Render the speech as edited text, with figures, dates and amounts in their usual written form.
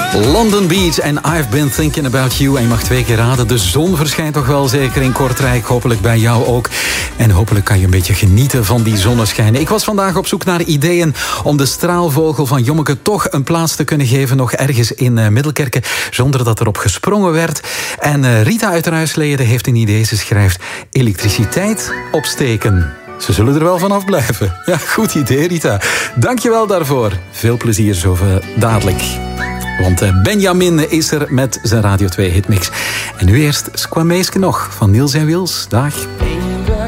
London Beach en I've Been Thinking About You. En je mag 2 keer raden, de zon verschijnt toch wel zeker in Kortrijk. Hopelijk bij jou ook. En hopelijk kan je een beetje genieten van die zonneschijn. Ik was vandaag op zoek naar ideeën om de straalvogel van Jommeke toch een plaats te kunnen geven. Nog ergens in Middelkerke, zonder dat erop gesprongen werd. En Rita uit Ruisleden heeft een idee. Ze schrijft elektriciteit opsteken. Ze zullen er wel vanaf blijven. Ja, goed idee, Rita. Dankjewel daarvoor. Veel plezier zo dadelijk. Want Benjamin is er met zijn Radio 2 Hitmix. En nu eerst Squameeske nog van Niels en Wils. Dag.